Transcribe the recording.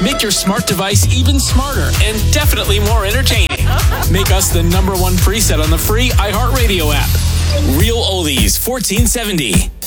Make your smart device even smarter and definitely more entertaining. Make us the #1 preset on the free iHeartRadio app. Real Oldies 1470.